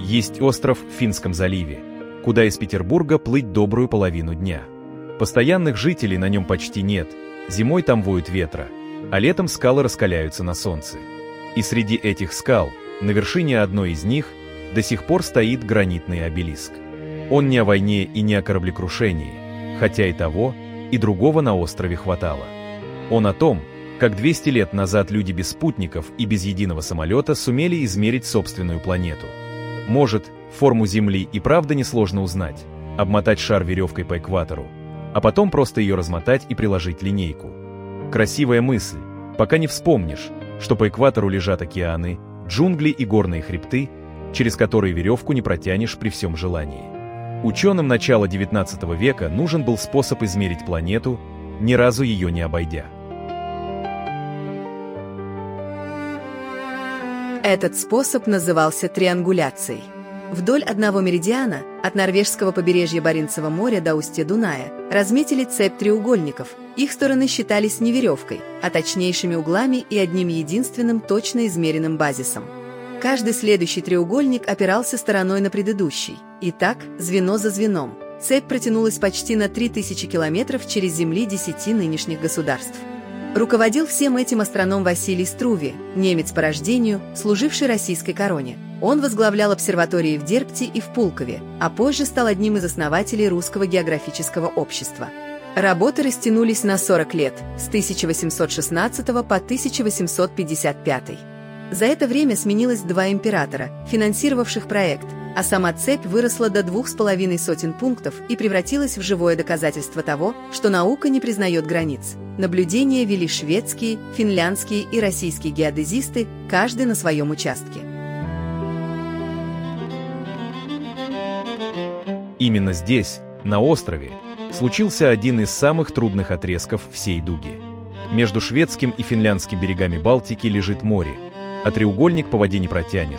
Есть остров в Финском заливе, куда из Петербурга плыть добрую половину дня. Постоянных жителей на нем почти нет, зимой там воют ветра, а летом скалы раскаляются на солнце. И среди этих скал, на вершине одной из них, до сих пор стоит гранитный обелиск. Он не о войне и не о кораблекрушении, хотя и того, и другого на острове хватало. Он о том, как 200 лет назад люди без спутников и без единого самолета сумели измерить собственную планету. Может, форму Земли и правда несложно узнать, обмотать шар веревкой по экватору, а потом просто ее размотать и приложить линейку. Красивая мысль, пока не вспомнишь, что по экватору лежат океаны, джунгли и горные хребты, через которые веревку не протянешь при всем желании. Ученым начала XIX века нужен был способ измерить планету, ни разу ее не обойдя. Этот способ назывался триангуляцией. Вдоль одного меридиана, от норвежского побережья Баренцева моря до устья Дуная, разметили цепь треугольников. Их стороны считались не веревкой, а точнейшими углами и одним единственным точно измеренным базисом. Каждый следующий треугольник опирался стороной на предыдущий. И так, звено за звеном. Цепь протянулась почти на 3000 километров через земли 10 нынешних государств. Руководил всем этим астроном Василий Струве, немец по рождению, служивший российской короне. Он возглавлял обсерватории в Дерпте и в Пулкове, а позже стал одним из основателей Русского географического общества. Работы растянулись на 40 лет, с 1816 по 1855. За это время сменилось 2 императора, финансировавших проект, а сама цепь выросла до 2500 пунктов и превратилась в живое доказательство того, что наука не признает границ. Наблюдения вели шведские, финляндские и российские геодезисты, каждый на своем участке. Именно здесь, на острове, случился один из самых трудных отрезков всей дуги. Между шведским и финляндским берегами Балтики лежит море, а треугольник по воде не протянешь.